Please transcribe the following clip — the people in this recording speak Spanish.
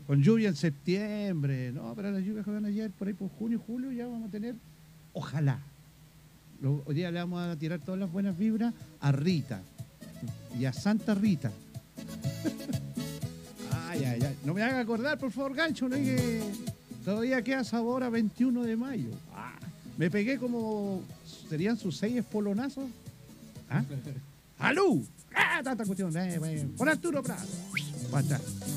Con lluvia en septiembre. No, pero las lluvias que van a llegar por ahí por junio, julio ya vamos a tener. Ojalá. Hoy día le vamos a tirar todas las buenas vibras a Rita y a Santa Rita. Ay, ay, ay. No me haga acordar, por favor, Gancho, ¿no? Que todavía queda sabor a 21 de mayo. Me pegué como. ¿Serían sus 6 espolonazos? ¿Ah? ¡Alú! ¡Ah! Tanta cuestión. Por Arturo Prat.